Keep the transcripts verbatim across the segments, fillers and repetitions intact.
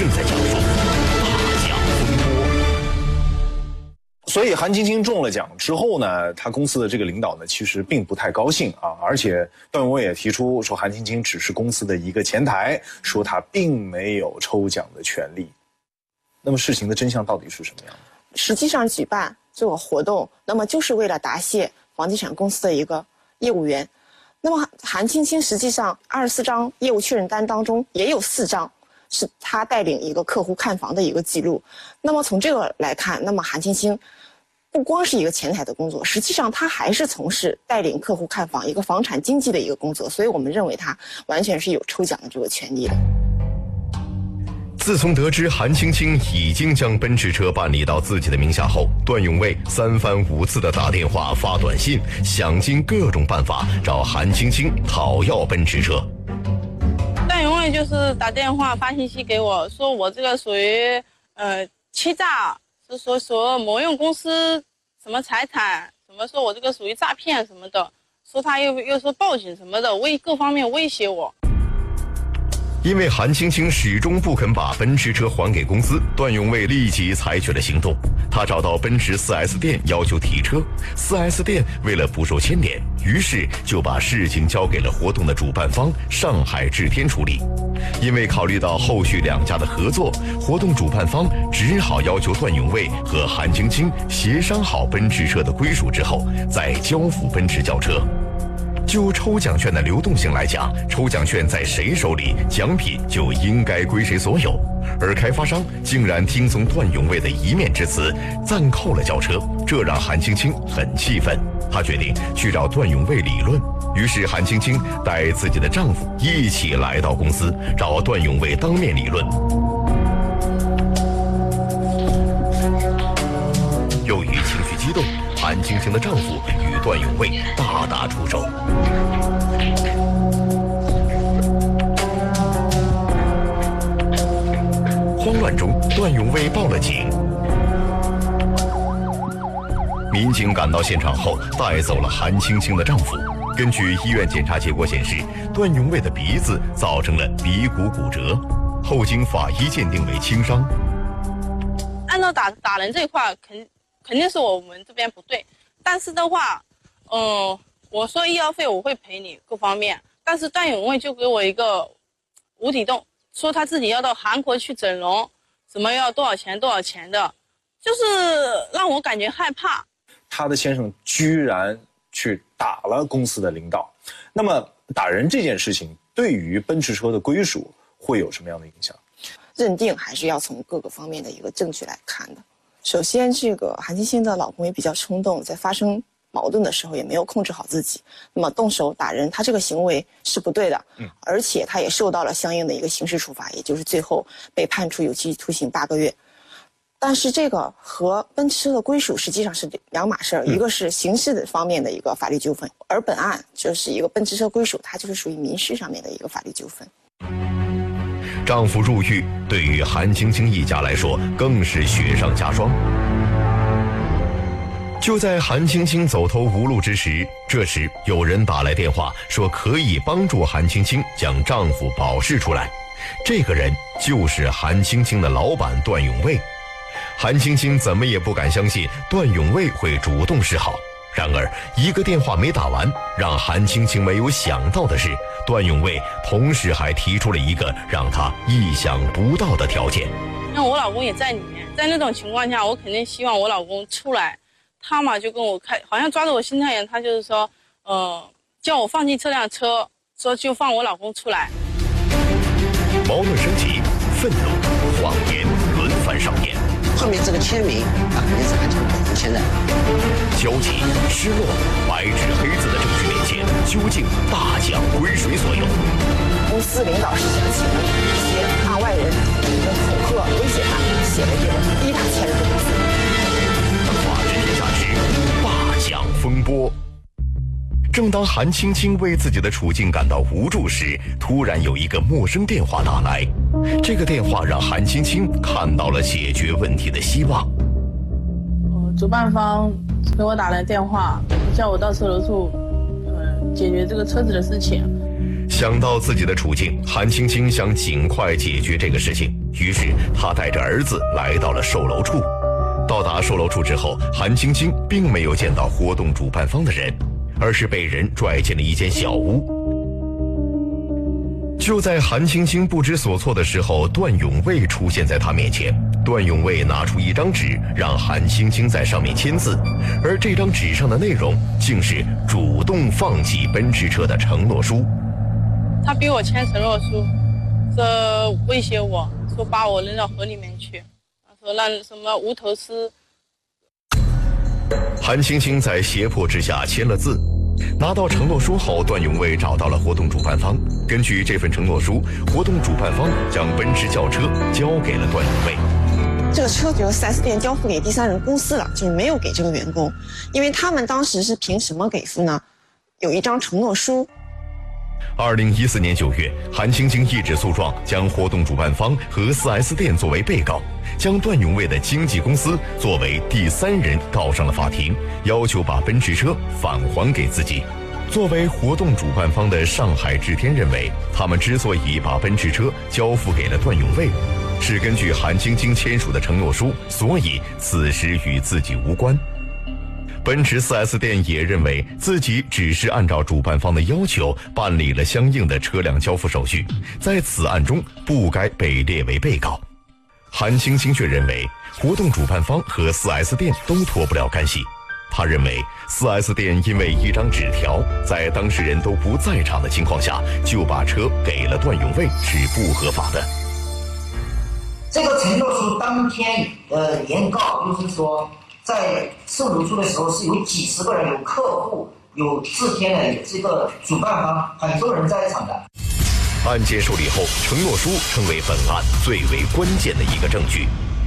正在讲述大奖风波。 所以韩青青中了奖之后呢，他公司的这个领导呢，其实并不太高兴啊，而且段永伟也提出说，韩青青只是公司的一个前台，说他并没有抽奖的权利。那么事情的真相到底是什么样的？ 实际上举办这个活动，那么就是为了答谢房地产公司的一个业务员。那么韩青青实际上二十四张业务确认单当中也有四张是他带领一个客户看房的一个记录。那么从这个来看，那么韩青青不光是一个前台的工作，实际上他还是从事带领客户看房一个房产经纪的一个工作，所以我们认为他完全是有抽奖的这个权利的。 自从得知韩青青已经将奔驰车办理到自己的名下后，段永伟三番五次的打电话发短信，想尽各种办法找韩青青讨要奔驰车。 段永伟就是打电话发信息给我说，我这个属于呃欺诈，是说说某用公司什么财产，什么说我这个属于诈骗什么的，说他又又说报警什么的，威各方面威胁我。 因为韩青青始终不肯把奔驰车还给公司，段永伟立即采取了行动。他找到奔驰 四 S 店要求提车， 四 S 店为了不受牵连，于是就把事情交给了活动的主办方上海智天处理。因为考虑到后续两家的合作，活动主办方只好要求段永伟和韩青青协商好奔驰车的归属之后，再交付奔驰轿车。就抽奖券的流动性来讲，抽奖券在谁手里，奖品就应该归谁所有。而开发商竟然听从段永伟的一面之词，暂扣了轿车，这让韩青青很气愤。她决定去找段永伟理论。于是韩青青带自己的丈夫一起来到公司，找段永伟当面理论。由于情绪激动，韩青青的丈夫与段永伟大打出手。慌乱中，段永伟报了警。民警赶到现场后，带走了韩青青的丈夫。根据医院检查结果显示，段永伟的鼻子造成了鼻骨骨折，后经法医鉴定为轻伤。 按照打打人这一块，肯肯定是我们这边不对，但是的话，嗯、呃，我说医药费我会赔你各方面，但是段永伟就给我一个无底洞，说他自己要到韩国去整容，怎么要多少钱多少钱的，就是让我感觉害怕。 他的先生居然去打了公司的领导，那么打人这件事情对于奔驰车的归属会有什么样的影响？ 认定还是要从各个方面的一个证据来看的。首先，这个韩青青的老公也比较冲动，在发生矛盾的时候也没有控制好自己，那么动手打人，他这个行为是不对的，嗯，而且他也受到了相应的一个刑事处罚，也就是最后被判处有期徒刑八个月。但是这个和奔驰车的归属实际上是两码事儿，嗯，一个是刑事的方面的一个法律纠纷，而本案就是一个奔驰车归属，它就是属于民事上面的一个法律纠纷。 丈夫入狱，对于韩青青一家来说更是雪上加霜。就在韩青青走投无路之时，这时有人打来电话说可以帮助韩青青将丈夫保释出来，这个人就是韩青青的老板段永伟。韩青青怎么也不敢相信段永伟会主动示好，然而一个电话没打完，让韩青青没有想到的是，段永伟同时还提出了一个让他意想不到的条件。 那我老公也在里面，在那种情况下，我肯定希望我老公出来。他嘛就跟我开，好像抓着我心太严，他就是说，呃，叫我放弃这辆车，说就放我老公出来。 矛盾升级，愤怒、谎言轮番上演。 后面这个签名啊，肯定是韩青青签的。 焦急、失落，白纸黑字的证据面前，究竟大奖归谁所有？ 公司领导是想请一些案外人，恐吓、威胁他，写了这个逼他签入公司。 法治天下之大奖风波。正当韩青青为自己的处境感到无助时，突然有一个陌生电话打来。这个电话让韩青青看到了解决问题的希望。 呃，主办方给我打来电话，叫我到售楼处，呃，解决这个车子的事情。 想到自己的处境，韩青青想尽快解决这个事情。 于是他带着儿子来到了售楼处。到达售楼处之后，韩青青并没有见到活动主办方的人，而是被人拽进了一间小屋。就在韩青青不知所措的时候，段永卫出现在他面前。段永卫拿出一张纸，让韩青青在上面签字，而这张纸上的内容竟是主动放弃奔驰车的承诺书。 他逼我签承诺书，这威胁我说把我扔到河里面去，说让什么无头尸。 韩青青在胁迫之下签了字。拿到承诺书后，段永卫找到了活动主办方。根据这份承诺书，活动主办方将奔驰轿车交给了段永卫。 这个车就由 四 S 店交付给第三人公司了，就是没有给这个员工，因为他们当时是凭什么给付呢？有一张承诺书。 二零一四年九月，韩青青一纸诉状将活动主办方和 四 S 店作为被告，将段永卫的经纪公司作为第三人告上了法庭，要求把奔驰车返还给自己。作为活动主办方的上海智天认为，他们之所以把奔驰车交付给了段永卫，是根据韩青青签署的承诺书，所以此时与自己无关。奔驰 四 S 店也认为自己只是按照主办方的要求办理了相应的车辆交付手续，在此案中不该被列为被告。韩青青却认为活动主办方和 四 S 店都脱不了干系。他认为 四 S 店因为一张纸条，在当事人都不在场的情况下就把车给了段永卫是不合法的。 这个承诺书当天呃原告就是说，在售楼处的时候是有几十个人，有客户，有制天的，有这个主办方，很多人在场的。 案件受理后，承诺书成为本案最为关键的一个证据。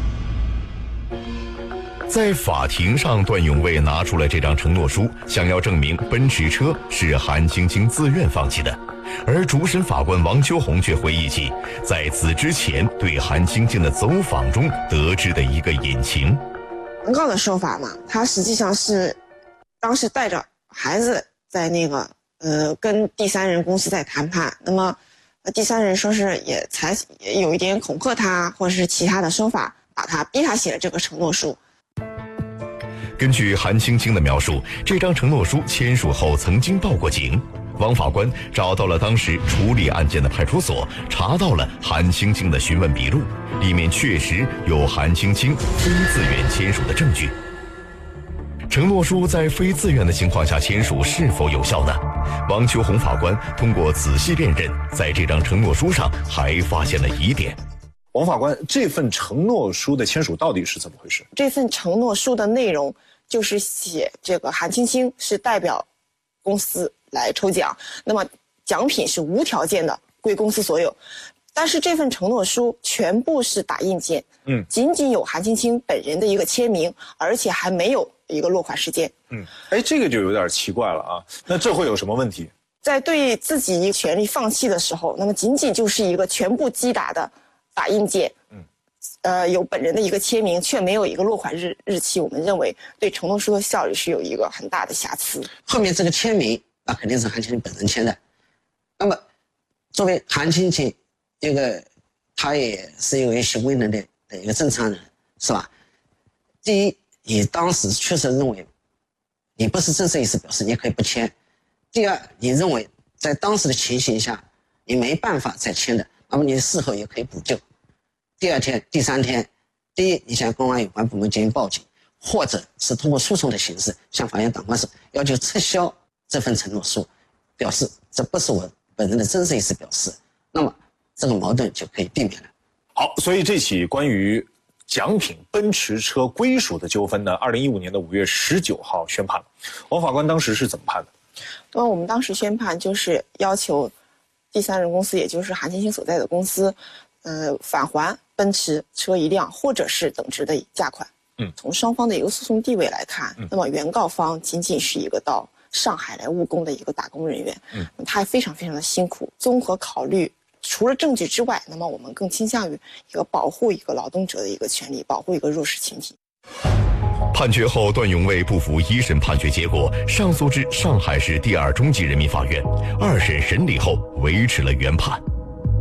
在法庭上，段永卫拿出了这张承诺书，想要证明奔驰车是韩青青自愿放弃的。而主审法官王秋红却回忆起在此之前对韩青青的走访中得知的一个隐情。 原告的说法嘛，他实际上是当时带着孩子在那个呃跟第三人公司在谈判，那么呃第三人说是也采也有一点恐吓他，或者是其他的说法，把他逼他写了这个承诺书。 根据韩青青的描述，这张承诺书签署后曾经报过警。王法官找到了当时处理案件的派出所，查到了韩青青的询问笔录，里面确实有韩青青非自愿签署的证据。承诺书在非自愿的情况下签署是否有效呢？王秋红法官通过仔细辨认，在这张承诺书上还发现了疑点。 王法官，这份承诺书的签署到底是怎么回事？ 这份承诺书的内容就是写这个韩青青是代表公司来抽奖，那么奖品是无条件的归公司所有。但是这份承诺书全部是打印件，嗯，仅仅有韩青青本人的一个签名，而且还没有一个落款时间。 嗯，哎，这个就有点奇怪了啊。那这会有什么问题？ 在对自己权利放弃的时候，那么仅仅就是一个全部击打的打印件，嗯，呃，有本人的一个签名，却没有一个落款日日期，我们认为对承诺书的效力是有一个很大的瑕疵。 后面这个签名那肯定是韩青青本人签的。那么，作为韩青青，这个他也是一位行为能力的一个正常人，是吧？第一，你当时确实认为你不是正式意思表示，你也可以不签。第二，你认为在当时的情形下，你没办法再签的，那么你事后也可以补救。第二天、第三天，第一，你向公安有关部门进行报警，或者是通过诉讼的形式向法院打官司，要求撤销这份承诺书，表示这不是我本人的真实意思表示，那么这个矛盾就可以避免了。 好，所以这起关于奖品奔驰车归属的纠纷呢，二零一五年的五月十九号宣判。王法官当时是怎么判的？ 那么我们当时宣判就是要求第三人公司，也就是韩青青所在的公司，呃，返还奔驰车一辆，或者是等值的价款。嗯，从双方的一个诉讼地位来看，嗯、那么原告方仅仅是一个到上海来务工的一个打工人员，嗯，他还非常非常的辛苦。综合考虑，除了证据之外，那么我们更倾向于一个保护一个劳动者的一个权利，保护一个弱势群体。 判决后，段永卫不服一审判决结果，上诉至上海市第二中级人民法院。二审审理后维持了原判。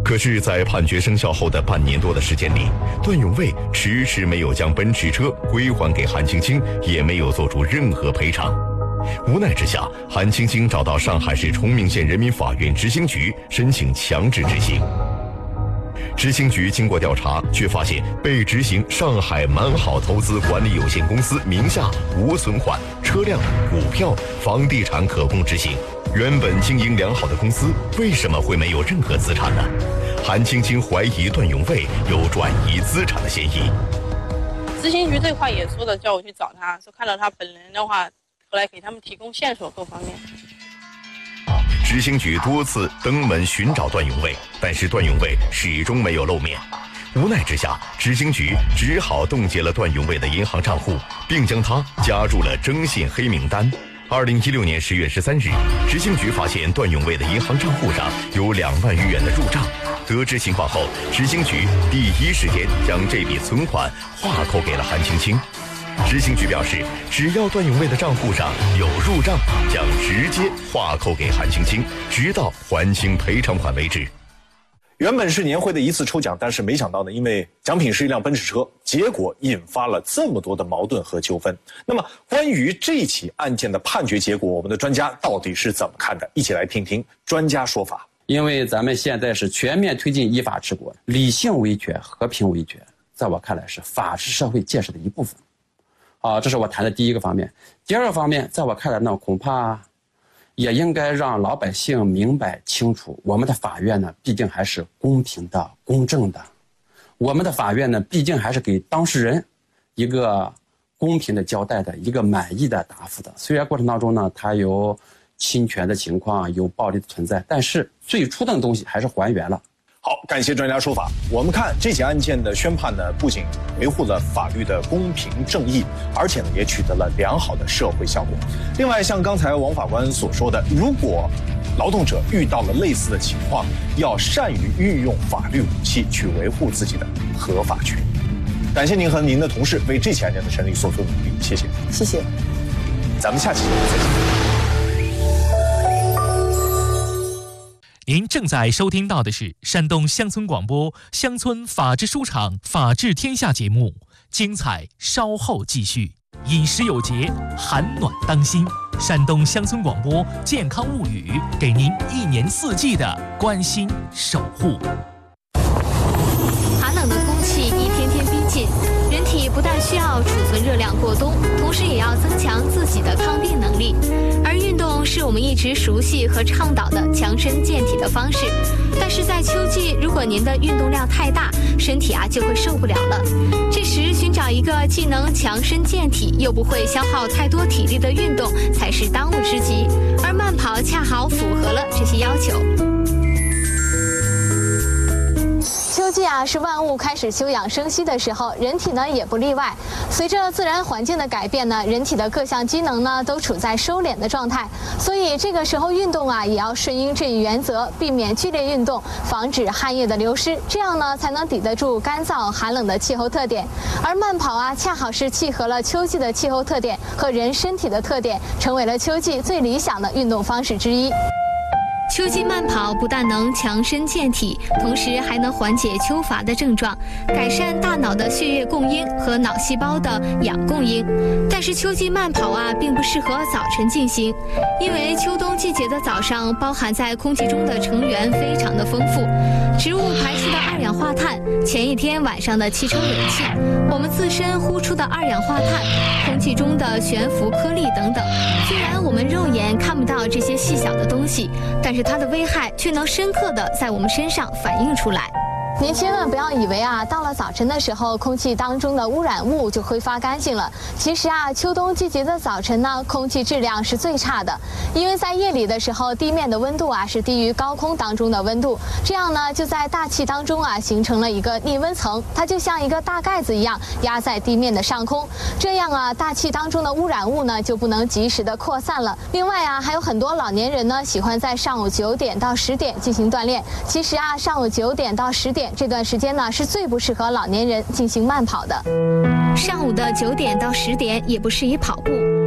可是，在判决生效后的半年多的时间里，段永卫迟迟没有将奔驰车归还给韩青青，也没有做出任何赔偿。无奈之下，韩青青找到上海市崇明县人民法院执行局申请强制执行。执行局经过调查，却发现被执行上海满好投资管理有限公司名下无存款、车辆、股票、房地产可供执行。原本经营良好的公司，为什么会没有任何资产呢？韩青青怀疑段永卫有转移资产的嫌疑。 执行局这块也说的，叫我去找他，说看到他本人的话，后来给他们提供线索各方面。 执行局多次登门寻找段永卫，但是段永卫始终没有露面。无奈之下，执行局只好冻结了段永卫的银行账户，并将他加入了征信黑名单。二零一六年十月十三日，执行局发现段永卫的银行账户上有两万余元的入账。得知情况后，执行局第一时间将这笔存款划扣给了韩青青。执行局表示，只要段永卫的账户上有入账，将直接划扣给韩青青，直到还清赔偿款为止。 原本是年会的一次抽奖，但是没想到呢，因为奖品是一辆奔驰车，结果引发了这么多的矛盾和纠纷。那么，关于这起案件的判决结果，我们的专家到底是怎么看的？一起来听听专家说法。 因为咱们现在是全面推进依法治国，理性为决，和平为决，在我看来是法治社会建设的一部分。啊，这是我谈的第一个方面。第二个方面，在我看来呢，恐怕也应该让老百姓明白清楚，我们的法院呢，毕竟还是公平的、公正的。我们的法院呢，毕竟还是给当事人一个公平的交代的、一个满意的答复的。虽然过程当中呢，它有侵权的情况，有暴力的存在，但是最初的东西还是还原了。 好，感谢专家说法。我们看这起案件的宣判呢，不仅维护了法律的公平正义，而且呢也取得了良好的社会效果。另外，像刚才王法官所说的，如果劳动者遇到了类似的情况，要善于运用法律武器去维护自己的合法权益。感谢您和您的同事为这起案件的审理所做努力，谢谢。 谢谢。 咱们下期节目再见。 您正在收听到的是山东乡村广播乡村法治书场法治天下节目，精彩稍后继续。饮食有节，寒暖当心。山东乡村广播健康物语，给您一年四季的关心守护。 寒冷的空气一天天逼近，人体不但需要储存热量过冬，同时也要增强自己的抗病能力。而运动是我们一直熟悉和倡导的强身健体的方式，但是在秋季，如果您的运动量太大，身体啊就会受不了了。这时寻找一个既能强身健体又不会消耗太多体力的运动才是当务之急，而慢跑恰好符合了这些要求。秋季啊，是万物开始休养生息的时候，人体呢也不例外。随着自然环境的改变呢，人体的各项机能呢都处在收敛的状态，所以这个时候运动啊也要顺应这一原则，避免剧烈运动，防止汗液的流失，这样呢才能抵得住干燥寒冷的气候特点。而慢跑啊，恰好是契合了秋季的气候特点和人身体的特点，成为了秋季最理想的运动方式之一。秋季慢跑不但能强身健体，同时还能缓解秋乏的症状，改善大脑的血液供应和脑细胞的氧供应。但是秋季慢跑啊，并不适合早晨进行，因为秋冬季节的早上包含在空气中的成员非常的丰富，植物排出的二氧化碳，前一天晚上的汽车尾气，我们自身呼出的二氧化碳，空气中的悬浮颗粒等等。虽然我们肉眼看不到这些细小的东西，但是它的危害却能深刻地在我们身上反映出来。您千万不要以为啊，到了早晨的时候，空气当中的污染物就挥发干净了。其实啊，秋冬季节的早晨呢，空气质量是最差的，因为在夜里的时候，地面的温度啊是低于高空当中的温度，这样呢，就在大气当中啊形成了一个逆温层，它就像一个大盖子一样压在地面的上空，这样啊，大气当中的污染物呢就不能及时的扩散了。另外啊，还有很多老年人呢喜欢在上午九点到十点进行锻炼，其实啊，上午九点到十点这段时间呢，是最不适合老年人进行慢跑的。上午的九点到十点也不适宜跑步，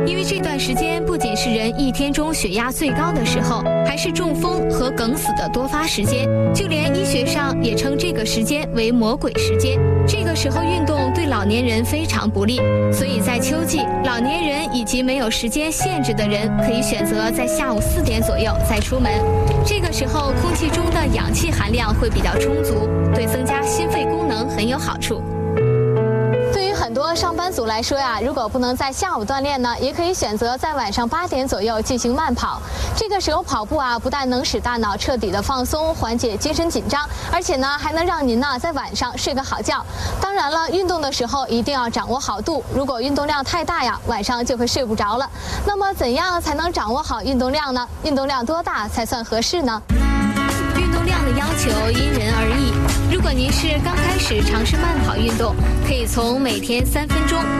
因为这段时间不仅是人一天中血压最高的时候，还是中风和梗死的多发时间，就连医学上也称这个时间为魔鬼时间。这个时候运动对老年人非常不利，所以在秋季，老年人以及没有时间限制的人可以选择在下午四点左右再出门。这个时候空气中的氧气含量会比较充足，对增加心肺功能很有好处。很多上班族来说呀，如果不能在下午锻炼呢，也可以选择在晚上八点左右进行慢跑。这个时候跑步啊，不但能使大脑彻底的放松，缓解精神紧张，而且呢，还能让您呢在晚上睡个好觉。当然了，运动的时候一定要掌握好度，如果运动量太大呀，晚上就会睡不着了。那么，怎样才能掌握好运动量呢？运动量多大才算合适呢？运动量的要求因人而异。如果您是刚开始尝试慢跑运动，可以从每天三分钟